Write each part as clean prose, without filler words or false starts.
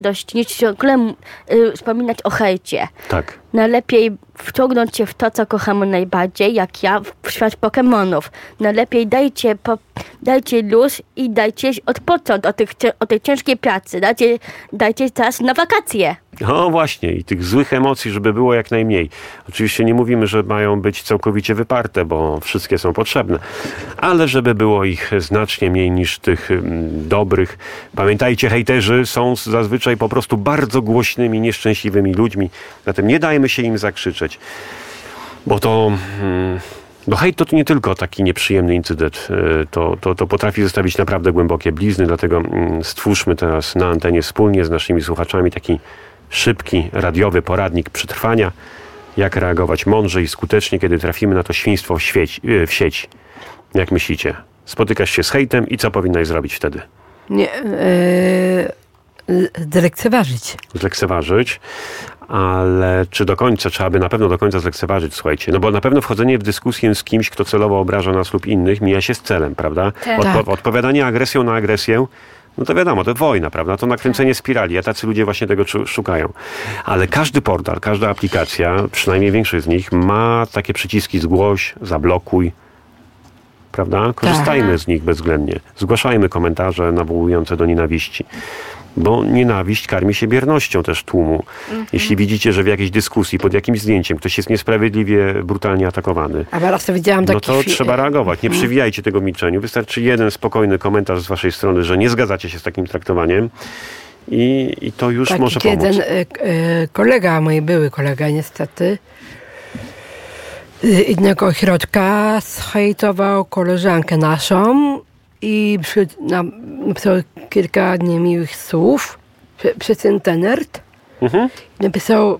dość niż ciągle wspominać o hejcie. Tak. Najlepiej wciągnąć się w to, co kochamy najbardziej, jak ja, w świat Pokemonów. Najlepiej dajcie luz i dajcie odpocząć od tej ciężkiej pracy. Dajcie czas na wakacje. O właśnie, i tych złych emocji, żeby było jak najmniej. Oczywiście nie mówimy, że mają być całkowicie wyparte, bo wszystkie są potrzebne, ale żeby było ich znacznie mniej niż tych dobrych. Pamiętajcie, hejterzy są zazwyczaj po prostu bardzo głośnymi, nieszczęśliwymi ludźmi. Zatem nie dajmy się im zakrzyczeć, bo to... Bo hejt to nie tylko taki nieprzyjemny incydent. To potrafi zostawić naprawdę głębokie blizny, dlatego stwórzmy teraz na antenie wspólnie z naszymi słuchaczami taki szybki, radiowy poradnik przetrwania, jak reagować mądrze i skutecznie, kiedy trafimy na to świństwo w sieci. Jak myślicie? Spotykasz się z hejtem i co powinnaś zrobić wtedy? Nie, zlekceważyć. Zlekceważyć, ale czy do końca, trzeba by na pewno do końca zlekceważyć, słuchajcie, no bo na pewno wchodzenie w dyskusję z kimś, kto celowo obraża nas lub innych, mija się z celem, prawda? Tak. Odpowiadanie agresją na agresję, no to wiadomo, to wojna, prawda? To nakręcenie spirali, a tacy ludzie właśnie tego szukają. Ale każdy portal, każda aplikacja, przynajmniej większość z nich, ma takie przyciski zgłoś, zablokuj, prawda? Korzystajmy z nich bezwzględnie. Zgłaszajmy komentarze nawołujące do nienawiści. Bo nienawiść karmi się biernością też tłumu. Jeśli widzicie, że w jakiejś dyskusji, pod jakimś zdjęciem ktoś jest niesprawiedliwie, brutalnie atakowany, a raz to widziałam taki no to trzeba reagować. Nie przywijajcie tego milczeniu. Wystarczy jeden spokojny komentarz z waszej strony, że nie zgadzacie się z takim traktowaniem i to już może pomóc. Jeden kolega, mój były kolega niestety, z innego ośrodka zhejtował koleżankę naszą i napisał kilka niemiłych słów przez internet. Napisał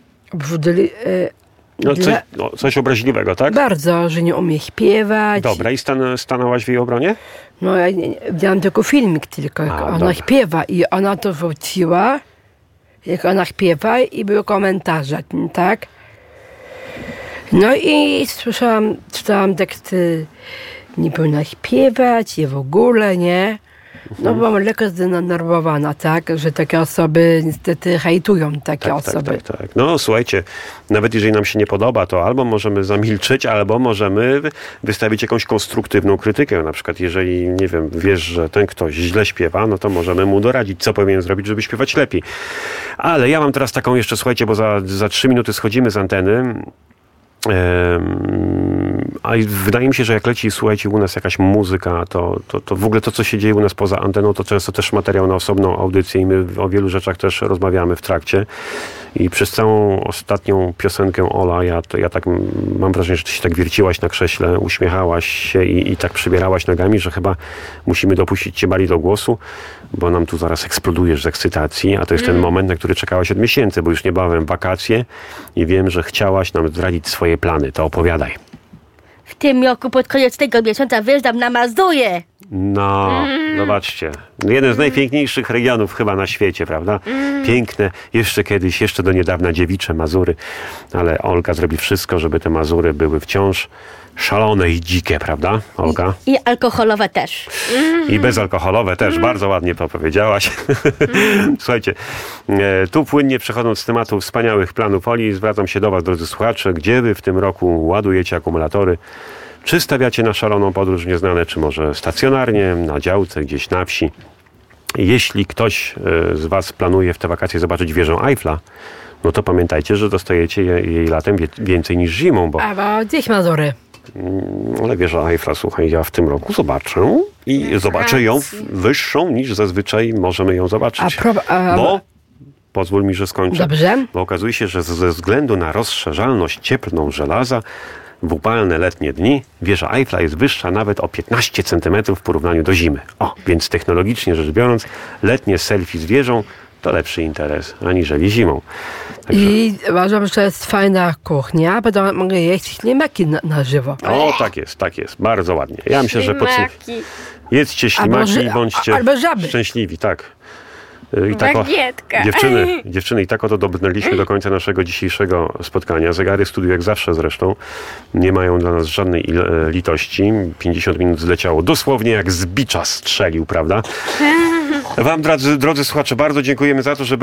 coś obraźliwego, tak? Bardzo, że nie umie śpiewać. Dobra, i stanęłaś w jej obronie? No ja widziałam tylko filmik tylko, jak ona śpiewa i ona to wróciła, jak ona śpiewa i były komentarze, tak? No i czytałam teksty, nie powinna śpiewać i w ogóle, nie? No byłam lekko zdenerwowana, tak? Że takie osoby niestety hejtują takie osoby. Tak. No słuchajcie, nawet jeżeli nam się nie podoba, to albo możemy zamilczeć, albo możemy wystawić jakąś konstruktywną krytykę. Na przykład jeżeli, nie wiem, wiesz, że ten ktoś źle śpiewa, no to możemy mu doradzić, co powinien zrobić, żeby śpiewać lepiej. Ale ja mam teraz taką jeszcze, słuchajcie, bo za 3 minuty schodzimy z anteny. A wydaje mi się, że jak leci, słuchajcie, u nas jakaś muzyka, to w ogóle to, co się dzieje u nas poza anteną, to często też materiał na osobną audycję i my o wielu rzeczach też rozmawiamy w trakcie. I przez całą ostatnią piosenkę Ola, ja tak mam wrażenie, że ty się tak wierciłaś na krześle, uśmiechałaś się i tak przybierałaś nogami, że chyba musimy dopuścić cię bardziej do głosu, bo nam tu zaraz eksplodujesz z ekscytacji, a to jest ten moment, na który czekałaś od miesięcy, bo już niebawem wakacje i wiem, że chciałaś nam zdradzić swoje plany. To opowiadaj. W tym roku pod koniec tego miesiąca wyjeżdżam na Mazury. No, zobaczcie. Jeden z najpiękniejszych regionów chyba na świecie, prawda? Piękne, jeszcze kiedyś, jeszcze do niedawna dziewicze Mazury, ale Olga zrobi wszystko, żeby te Mazury były wciąż szalone i dzikie, prawda, Olga? I alkoholowe też. I bezalkoholowe też, bardzo ładnie to powiedziałaś. Słuchajcie, tu płynnie przechodząc z tematu wspaniałych planów Oli, zwracam się do was, drodzy słuchacze, gdzie wy w tym roku ładujecie akumulatory? Czy stawiacie na szaloną podróż nieznane, czy może stacjonarnie, na działce, gdzieś na wsi? Jeśli ktoś z was planuje w te wakacje zobaczyć wieżę Eiffla, no to pamiętajcie, że dostajecie jej latem więcej niż zimą, bo... A gdzieś Mazury. Ale wieża Eiffla, słuchaj, ja w tym roku zobaczę i zobaczę ją wyższą niż zazwyczaj możemy ją zobaczyć. Bo, pozwól mi, że skończę. Dobrze. Bo okazuje się, że ze względu na rozszerzalność cieplną żelaza w upalne letnie dni wieża Eiffla jest wyższa nawet o 15 cm w porównaniu do zimy. Więc technologicznie rzecz biorąc, letnie selfie z wieżą to lepszy interes aniżeli zimą. Także... I uważam, że to jest fajna kuchnia, bo mogę jeść ślimaki na żywo. O, tak jest. Bardzo ładnie. Ja myślę, że jedzcie ślimaki i bądźcie szczęśliwi, tak. I tak dziewczyny, i tak oto dobrnęliśmy do końca naszego dzisiejszego spotkania. Zegary studiu, jak zawsze zresztą, nie mają dla nas żadnej litości. 50 minut zleciało dosłownie jak z bicza strzelił, prawda? Wam, drodzy słuchacze, bardzo dziękujemy za to, że